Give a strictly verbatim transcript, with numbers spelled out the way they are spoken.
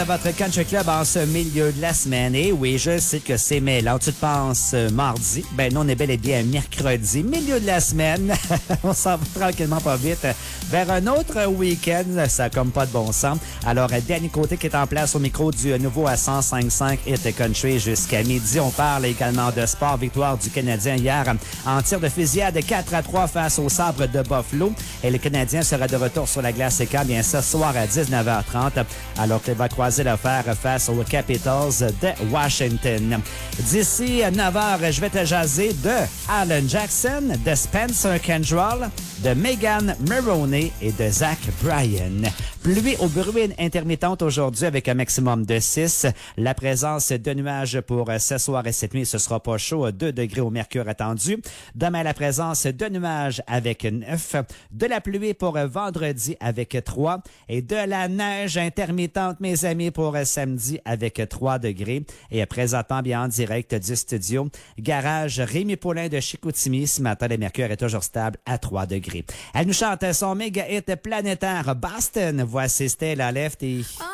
Votre Country Club en ce milieu de la semaine. Et oui, je sais que c'est mêlant. Tu te penses euh, mardi? Ben non, on est bel et bien mercredi, milieu de la semaine. On s'en va tranquillement pas vite vers un autre week-end. Ça n'a comme pas de bon sens. Alors, Danny Côté qui est en place au micro du nouveau à cent cinq virgule cinq Hit Country jusqu'à midi. On parle également de sport. Victoire du Canadien hier en tir de fusillade quatre à trois face au Sabre de Buffalo. Et le Canadien sera de retour sur la glace quand bien ce soir à dix-neuf heures trente. Alors qu'il va croiser l'affaire face aux Capitals de Washington. D'ici neuf heures, je vais te jaser de Alan Jackson, de Spencer Kendall, de Megan Maroney et de Zach Bryan. Pluie aux bruines intermittentes aujourd'hui avec un maximum de six. La présence de nuages pour ce soir et cette nuit, ce sera pas chaud. deux degrés au mercure attendu. Demain, la présence de nuages avec neuf. De la pluie pour vendredi avec trois. Et de la neige intermittente, mes amis, pour samedi avec trois degrés. Et présentement, bien en direct du studio, garage Rémi Paulin de Chicoutimi. Ce matin, le mercure est toujours stable à trois degrés. Elle nous chante son méga hit planétaire Boston. Voici Stella Lefty. Oh.